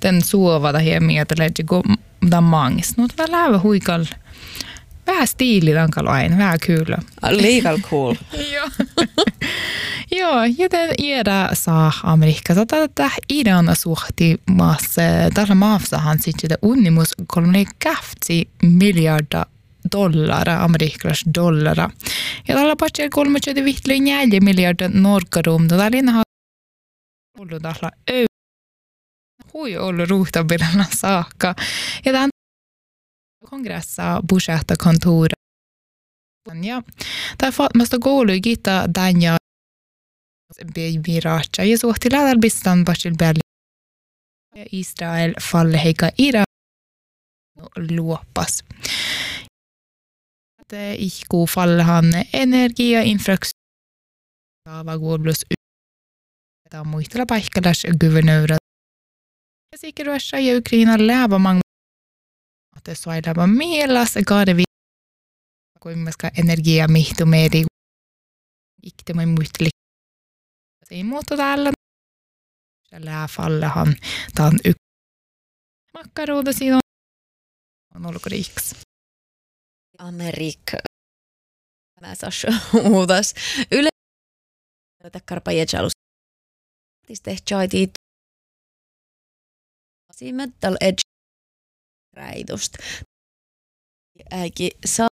den suovata här med att lägga gå där mangis. Något var läve huikal. Vähän stiililankalo aina, vähän kyllä. Liikal cool. Joo. Joo, joten iedä saa Amerikassa. Tätä ideana suhti maassa. Tällä maafsahan sitten unnimus 3,5 miljardia dollara, amerikkalaista dollara. Ja tällä patsia 3,4 miljardia norkarum. Tällä innahan ollut tällä hui ollut ruhtabillana saakka. Ja tämän kongressa budgetkontor. Ja där fått måste gå och gitta Danja Miracha. Jag såg till alla bistan Bashil Berlin. Israel faller hega Iran luopas. Det ihku faller han energi ja infrastruktur av Goblus tämä muistella paikkalas guvernörer. Ja sikkert värsta ja Ukraina läva många att det så läva melas gade kuinka energiaa mihtu meri ikte muisteli ei muuta täällä tällä fallehan tää on makkaruuda siinä on ollut riks Amerikka mä sas uudas yle takkar pajejalus tiste chaiti si metal edge raidust äiki